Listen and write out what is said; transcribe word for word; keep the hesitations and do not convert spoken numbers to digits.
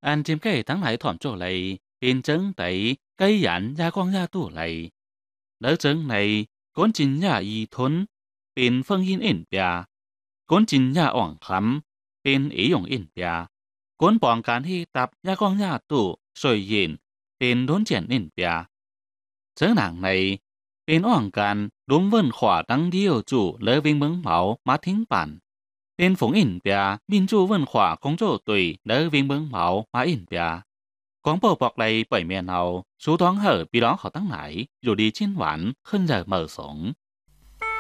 Anh chim cây thắng lại thỏm chỗ này, bên chân tẩy, cây dặn ra quang ra tủ này. Đỡ chân này, con chín nhà y thốn, bên phân yên ỉn bia. Con chín nhà ỏng khắm, bên ý dùng ỉn bia. Con bỏng cán hi tập ra quang ra tủ, rồi yên, bên đốn chèn ỉn bia. Chớ nàng này, bên ỏng cán, đúng vân khỏa đăng điêu chủ lỡ vinh bứng máu má thính bản. Bên phóng ỉn bia, min chu vân khỏa công chỗ tùy lỡ vinh bứng máu má ỉn bia. Quán bộ bọc này bởi miền nào, số thoáng hở bị đó họ tăng nải, rồi đi trên ván, khân giờ mở sống.